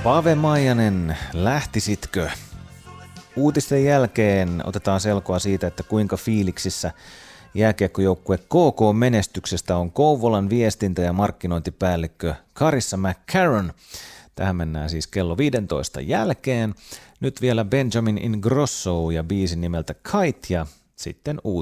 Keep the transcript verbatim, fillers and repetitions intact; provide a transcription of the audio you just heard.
Pave Maijanen, lähtisitkö? Uutisten jälkeen otetaan selkoa siitä, että kuinka fiiliksissä jääkiekkojoukkue K K-menestyksestä on Kouvolan viestintä- ja markkinointipäällikkö Carissa McCarron. Tähän mennään siis kello viisitoista jälkeen. Nyt vielä Benjamin Ingrosso ja biisin nimeltä Kite ja sitten uutiset.